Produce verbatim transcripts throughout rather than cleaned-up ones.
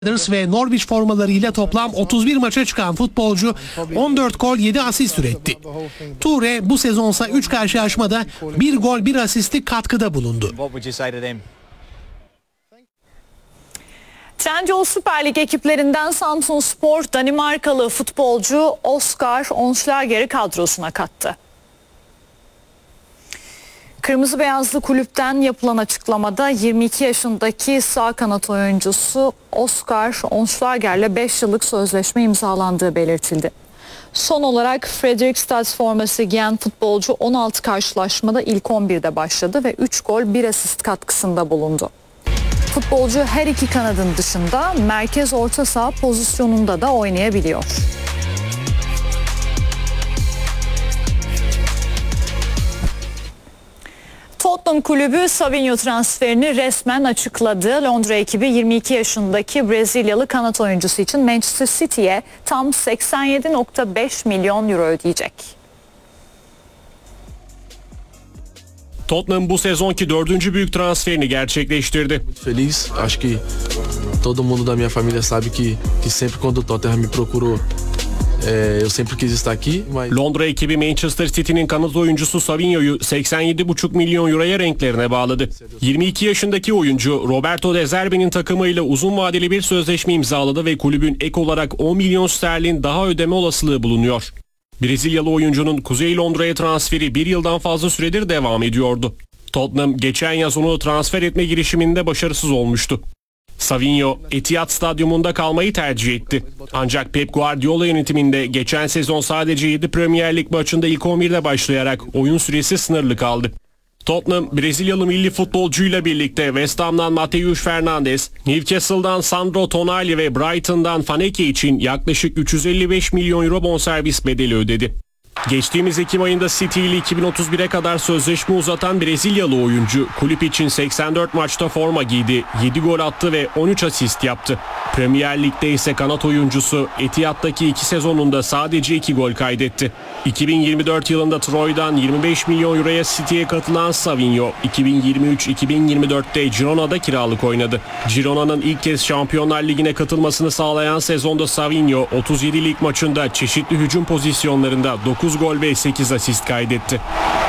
ve Norwich formalarıyla toplam otuz bir maça çıkan futbolcu on dört gol yedi asist üretti. Toure bu sezonsa üç karşılaşmada bir gol bir asisti katkıda bulundu. Trendyol Süper Lig ekiplerinden Samsunspor Danimarkalı futbolcu Oscar Onslager'i kadrosuna kattı. Kırmızı Beyazlı kulüpten yapılan açıklamada yirmi iki yaşındaki sağ kanat oyuncusu Oscar Onslager'le beş yıllık sözleşme imzalandığı belirtildi. Son olarak Fredrikstad forması giyen futbolcu on altı karşılaşmada ilk on birde başladı ve üç gol bir asist katkısında bulundu. Futbolcu her iki kanadın dışında merkez orta saha pozisyonunda da oynayabiliyor. Tottenham kulübü Savinho transferini resmen açıkladı. Londra ekibi yirmi iki yaşındaki Brezilyalı kanat oyuncusu için Manchester City'ye tam seksen yedi virgül beş milyon euro ödeyecek. Tottenham bu sezonki dördüncü büyük transferini gerçekleştirdi. Feliz, acho que todo mundo da minha família sabe que que sempre quando o Tottenham me procurou, eu sempre quis estar aqui. Londra ekibi Manchester City'nin kanat oyuncusu Savinho'yu seksen yedi virgül beş milyon euroya renklerine bağladı. yirmi iki yaşındaki oyuncu Roberto De Zerbi'nin takımıyla uzun vadeli bir sözleşme imzaladı ve kulübün ek olarak on milyon sterlin daha ödeme olasılığı bulunuyor. Brezilyalı oyuncunun Kuzey Londra'ya transferi bir yıldan fazla süredir devam ediyordu. Tottenham geçen yaz onu transfer etme girişiminde başarısız olmuştu. Savinho, Etihad Stadyumunda kalmayı tercih etti. Ancak Pep Guardiola yönetiminde geçen sezon sadece yedi Premier Lig maçında ilk on birde başlayarak oyun süresi sınırlı kaldı. Tottenham, Brezilyalı milli futbolcuyla birlikte West Ham'dan Mateus Fernandes, Newcastle'dan Sandro Tonali ve Brighton'dan Faneke için yaklaşık üç yüz elli beş milyon euro bonservis bedeli ödedi. Geçtiğimiz Ekim ayında City ile iki bin otuz bire kadar sözleşme uzatan Brezilyalı oyuncu kulüp için seksen dört maçta forma giydi, yedi gol attı ve on üç asist yaptı. Premier Lig'de ise kanat oyuncusu Etihad'daki iki sezonunda sadece iki gol kaydetti. iki bin yirmi dört yılında Troy'dan yirmi beş milyon euroya City'ye katılan Savinho, iki bin yirmi üç iki bin yirmi dörtte Girona'da kiralık oynadı. Girona'nın ilk kez Şampiyonlar Ligi'ne katılmasını sağlayan sezonda Savinho otuz yedi lig maçında çeşitli hücum pozisyonlarında dokuz gol ve sekiz asist kaydetti.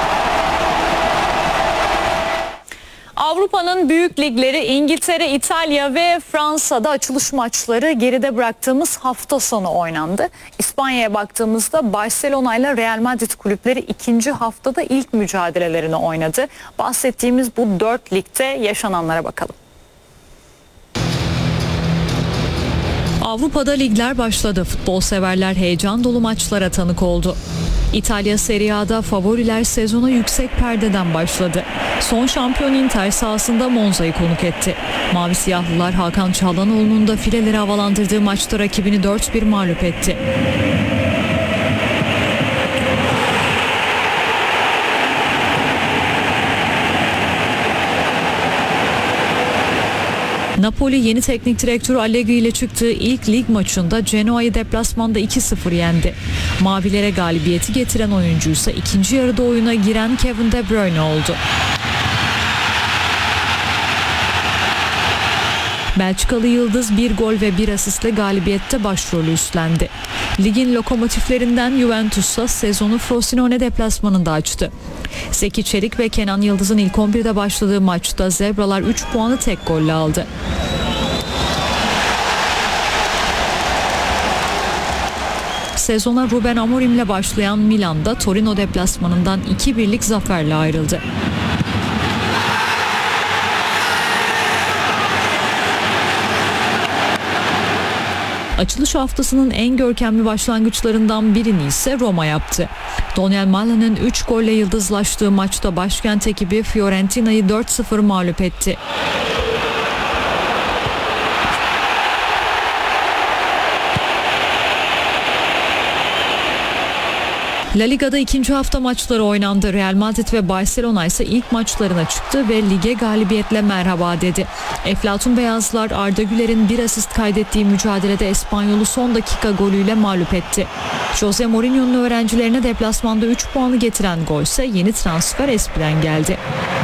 Avrupa'nın büyük ligleri İngiltere, İtalya ve Fransa'da açılış maçları geride bıraktığımız hafta sonu oynandı. İspanya'ya baktığımızda Barcelona ile Real Madrid kulüpleri ikinci haftada ilk mücadelelerini oynadı. Bahsettiğimiz bu dört ligde yaşananlara bakalım. Avrupa'da ligler başladı. Futbol severler heyecan dolu maçlara tanık oldu. İtalya Serie A'da favoriler sezona yüksek perdeden başladı. Son şampiyon Inter sahasında Monza'yı konuk etti. Mavi siyahlılar Hakan Çalhanoğlu'nun da fileleri havalandırdığı maçta rakibini dört bir mağlup etti. Napoli yeni teknik direktör Allegri ile çıktığı ilk lig maçında Genoa'yı deplasmanda iki sıfır yendi. Mavilere galibiyeti getiren oyuncuysa ikinci yarıda oyuna giren Kevin De Bruyne oldu. Belçikalı yıldız bir gol ve bir asistle galibiyette başrolü üstlendi. Ligin lokomotiflerinden Juventus'a sezonu Frosinone deplasmanında açtı. Zeki Çelik ve Kenan Yıldız'ın ilk on birde başladığı maçta Zebralar üç puanı tek golle aldı. Sezona Ruben Amorim'le başlayan Milan'da Torino deplasmanından iki birlik zaferle ayrıldı. Açılış haftasının en görkemli başlangıçlarından birini ise Roma yaptı. Daniel Mali'nin üç golle yıldızlaştığı maçta başkent ekibi Fiorentina'yı dört sıfır mağlup etti. La Liga'da ikinci hafta maçları oynandı. Real Madrid ve Barcelona ise ilk maçlarına çıktı ve lige galibiyetle merhaba dedi. Eflatun Beyazlar Arda Güler'in bir asist kaydettiği mücadelede İspanyol'u son dakika golüyle mağlup etti. Jose Mourinho'nun öğrencilerine deplasmanda üç puanı getiren gol ise yeni transfer Espri'den geldi.